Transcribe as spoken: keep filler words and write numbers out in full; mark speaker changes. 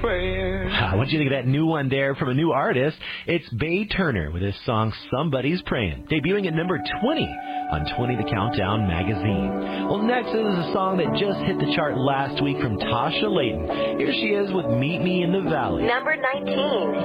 Speaker 1: praying.
Speaker 2: I want you to get that new one there from a new artist. It's Bay Turner with his song Somebody's Praying, debuting at number twenty on twenty The Countdown magazine. Well, next is a song that just hit the chart last week from Tasha Layton. Here she is with Meet Me in the Valley.
Speaker 3: Number nineteen.